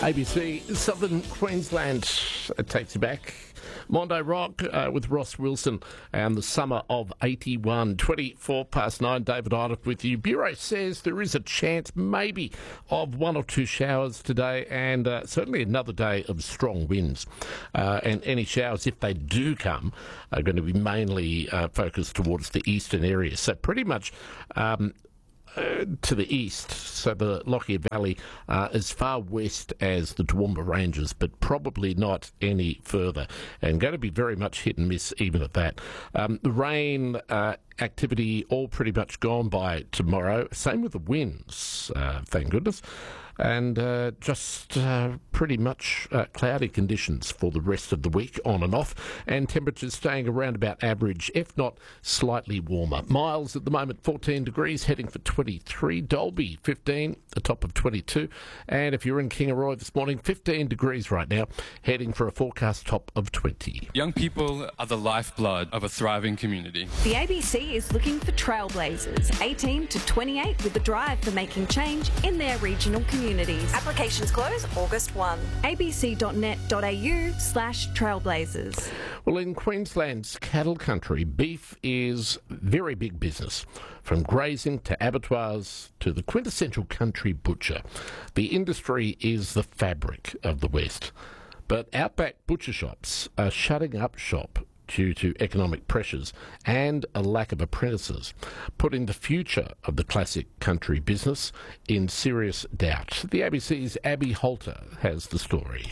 ABC Southern Queensland takes you back. Mondo Rock with Ross Wilson and the summer of 81. 9:24, David Idle with you. Bureau says there is a chance maybe of one or two showers today and certainly another day of strong winds. And any showers, if they do come, are going to be mainly focused towards the eastern area. So pretty much to the east, so the Lockyer Valley, as far west as the Toowoomba Ranges, but probably not any further, and going to be very much hit and miss even at that. The rain activity all pretty much gone by tomorrow. Same with the winds, thank goodness. And just pretty much cloudy conditions for the rest of the week, on and off, and temperatures staying around about average, if not slightly warmer. Miles at the moment 14 degrees, heading for 23. Dalby 15, the top of 22. And if you're in Kingaroy this morning, 15 degrees right now, heading for a forecast top of 20. Young people are the lifeblood of a thriving community. The ABC is looking for trailblazers, 18 to 28, with a drive for making change in their regional communities. Applications close August 1. abc.net.au/trailblazers. Well, in Queensland's cattle country, beef is very big business. From grazing to abattoirs to the quintessential country butcher. The industry is the fabric of the West. But outback butcher shops are shutting up shop due to economic pressures and a lack of apprentices, putting the future of the classic country business in serious doubt. The ABC's Abby Holter has the story.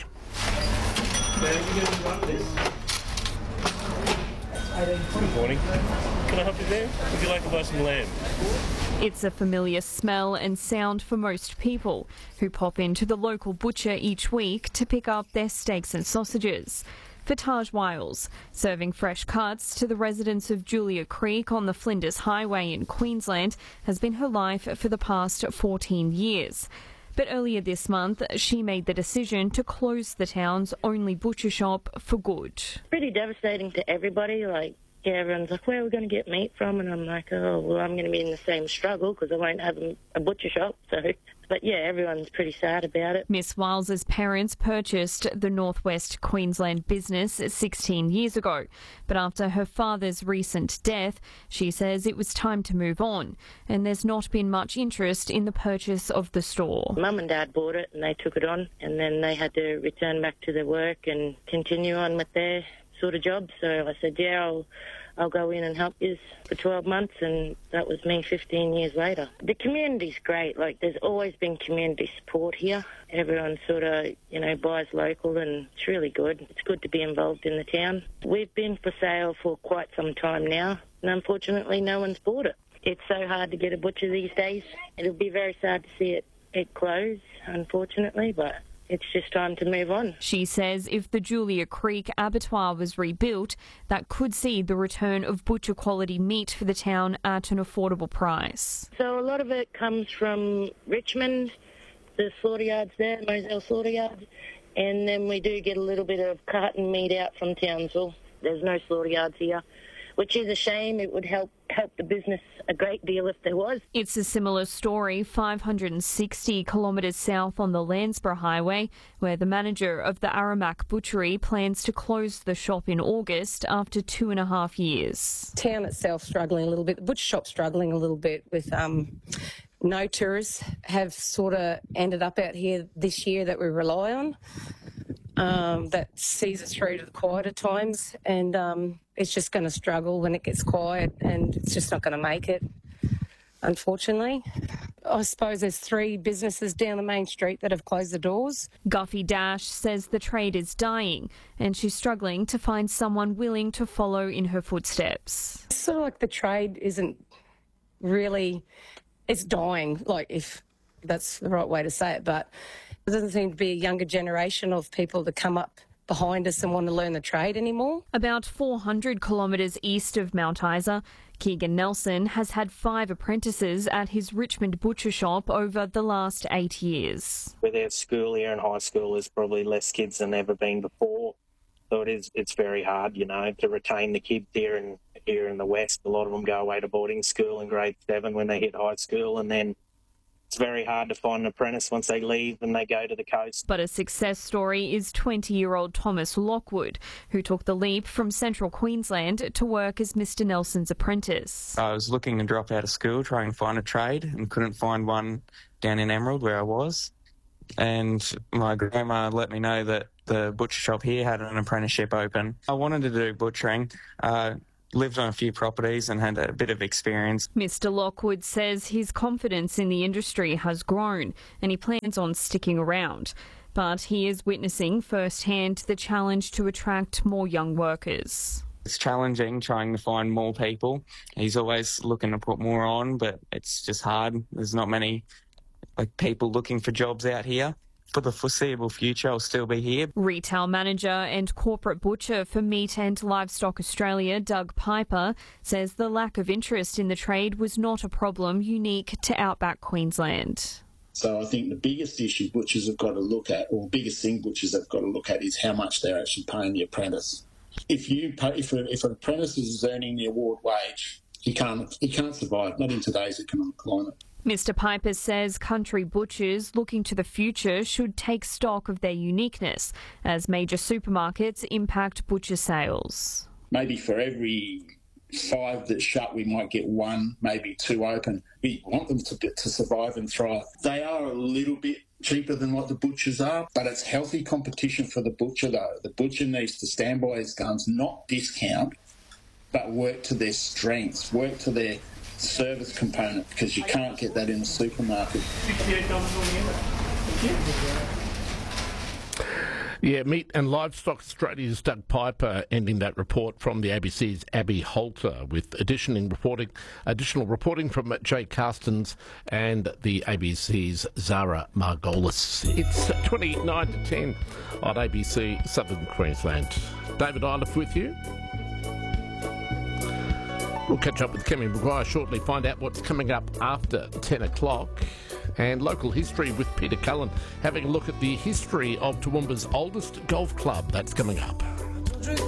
Good morning. Can I help you there? Would you like to buy some lamb? It's a familiar smell and sound for most people who pop into the local butcher each week to pick up their steaks and sausages. For Taj Wiles, serving fresh cuts to the residents of Julia Creek on the Flinders Highway in Queensland has been her life for the past 14 years. But earlier this month, she made the decision to close the town's only butcher shop for good. Pretty devastating to everybody. Everyone's like, where are we going to get meat from? And I'm like, oh, well, I'm going to be in the same struggle because I won't have a butcher shop. But yeah, everyone's pretty sad about it. Miss Wiles's parents purchased the Northwest Queensland business 16 years ago. But after her father's recent death, she says it was time to move on. And there's not been much interest in the purchase of the store. Mum and Dad bought it and they took it on. And then they had to return back to their work and continue on with their sort of job. So I said, yeah, I'll go in and help you for 12 months, and that was me 15 years later. The community's great. There's always been community support here. Everyone sort of, buys local, and it's really good. It's good to be involved in the town. We've been for sale for quite some time now, and unfortunately no one's bought it. It's so hard to get a butcher these days. It'll be very sad to see it close, unfortunately, but it's just time to move on. She says if the Julia Creek abattoir was rebuilt, that could see the return of butcher quality meat for the town at an affordable price. So a lot of it comes from Richmond, the slaughter yards there, Moselle slaughter yard, and then we do get a little bit of carton meat out from Townsville. There's no slaughter yards here, which is a shame. It would help the business a great deal if there was. It's a similar story 560 kilometres south on the Landsborough Highway, where the manager of the Aramac Butchery plans to close the shop in August after 2.5 years. Town itself struggling a little bit, the butcher shop struggling a little bit with no tourists have sort of ended up out here this year that we rely on. That sees us through to the quieter times, and it's just going to struggle when it gets quiet, and it's just not going to make it, unfortunately. I suppose there's 3 businesses down the main street that have closed the doors. Guffey Dash says the trade is dying, and she's struggling to find someone willing to follow in her footsteps. It's sort of like the trade isn't really, it's dying, if that's the right way to say it, but there doesn't seem to be a younger generation of people to come up behind us and want to learn the trade anymore. About 400 kilometres east of Mount Isa, Keegan Nelson has had 5 apprentices at his Richmond butcher shop over the last 8 years. Without school here and high school, there's probably less kids than ever been before. So it's very hard, to retain the kids here in the West. A lot of them go away to boarding school in grade 7 when they hit high school, and then it's very hard to find an apprentice once they leave and they go to the coast. But a success story is 20-year-old Thomas Lockwood, who took the leap from central Queensland to work as Mr Nelson's apprentice. I was looking to drop out of school, trying to find a trade, and couldn't find one down in Emerald where I was. And my grandma let me know that the butcher shop here had an apprenticeship open. I wanted to do butchering. Lived on a few properties and had a bit of experience. Mr Lockwood says his confidence in the industry has grown and he plans on sticking around. But he is witnessing firsthand the challenge to attract more young workers. It's challenging trying to find more people. He's always looking to put more on, but it's just hard. There's not many people looking for jobs out here. For the foreseeable future, I'll still be here. Retail manager and corporate butcher for Meat and Livestock Australia, Doug Piper, says the lack of interest in the trade was not a problem unique to outback Queensland. So I think the biggest issue butchers have got to look at, or biggest thing butchers have got to look at, is how much they're actually paying the apprentice. If an apprentice is earning the award wage, he can't survive, not in today's economic climate. Mr Piper says country butchers looking to the future should take stock of their uniqueness as major supermarkets impact butcher sales. Maybe for every 5 that shut, we might get 1, maybe 2 open. We want them to survive and thrive. They are a little bit cheaper than what the butchers are, but it's healthy competition for the butcher though. The butcher needs to stand by his guns, not discount, but work to their strengths, work to their service component, because you can't get that in the supermarket. Yeah, Meat and Livestock Australia's Doug Piper ending that report from the ABC's Abby Holter, with additional reporting from Jay Carstens and the ABC's Zara Margolis. It's 29 to 10 on ABC Southern Queensland. David Iliff with you. We'll catch up with Kemi Maguire shortly, find out what's coming up after 10 o'clock. And local history with Peter Cullen, having a look at the history of Toowoomba's oldest golf club. That's coming up.